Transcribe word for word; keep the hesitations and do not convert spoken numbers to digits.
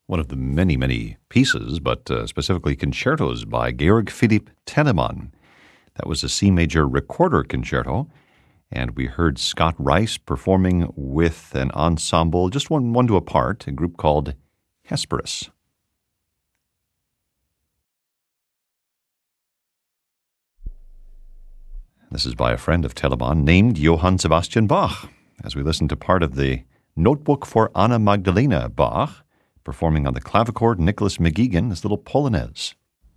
one of the many, many pieces, but uh, specifically concertos by Georg Philipp Telemann. That was a C major recorder concerto, and we heard Scott Rice performing with an ensemble, just one, one to a part, a group called Hesperus. This is by a friend of Telemann named Johann Sebastian Bach, as we listen to part of the Notebook for Anna Magdalena Bach, performing on the clavichord Nicholas McGeegan, this little Polonaise.